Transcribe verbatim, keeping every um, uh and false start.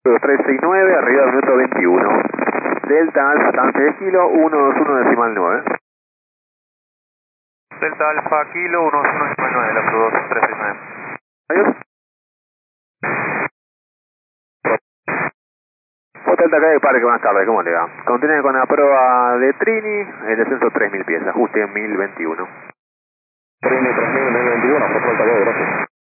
dos tres seis nueve, arriba minuto veintiuno. Delta Alfa, avance de kilo, uno dos uno decimal nueve. Delta Alfa Kilo, uno dos uno decimal nueve, la dos tres seis nueve. Adiós. Hotel Takay de Parque, buenas tardes, ¿cómo le va? Continúe con la prueba de Trini, el descenso tres mil pies, ajuste mil veintiuno. Trini tres mil veintiuno, por Hotel Takay, gracias.